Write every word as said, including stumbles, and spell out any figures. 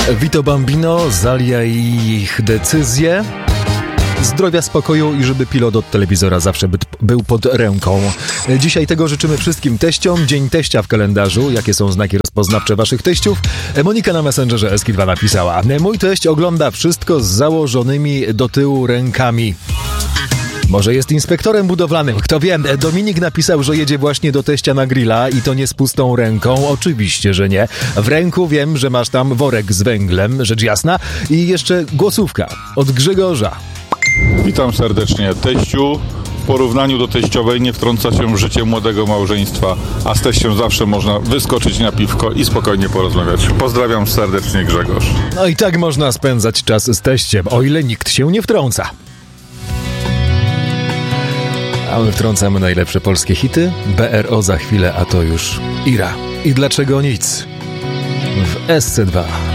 Vito Bambino, Zalia i ich decyzje. Zdrowia, spokoju i żeby pilot od telewizora zawsze by, był pod ręką. Dzisiaj tego życzymy wszystkim teściom. Dzień teścia w kalendarzu. Jakie są znaki rozpoznawcze waszych teściów? Monika na Messengerze S K dwa napisała: mój teść ogląda wszystko z założonymi do tyłu rękami. Może jest inspektorem budowlanym, kto wie. Dominik napisał, że jedzie właśnie do teścia na grilla i to nie z pustą ręką. Oczywiście, że nie. W ręku wiem, że masz tam worek z węglem, rzecz jasna. I jeszcze głosówka od Grzegorza. Witam serdecznie. Teściu w porównaniu do teściowej nie wtrąca się w życie młodego małżeństwa, a z teściem zawsze można wyskoczyć na piwko i spokojnie porozmawiać. Pozdrawiam serdecznie, Grzegorz. No i tak można spędzać czas z teściem, o ile nikt się nie wtrąca. A my wtrącamy najlepsze polskie hity. B R O za chwilę, a to już Ira. I dlaczego nic? W S C dwa.